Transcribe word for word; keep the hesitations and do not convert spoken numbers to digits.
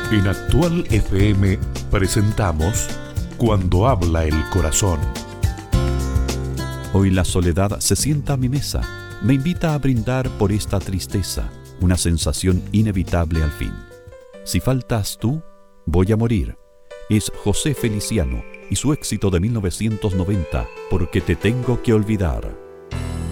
En Actual F M presentamos Cuando habla el corazón. Hoy la soledad se sienta a mi mesa, me invita a brindar por esta tristeza, una sensación inevitable al fin. Si faltas tú, voy a morir. Es José Feliciano y su éxito de mil novecientos noventa, Porque te tengo que olvidar.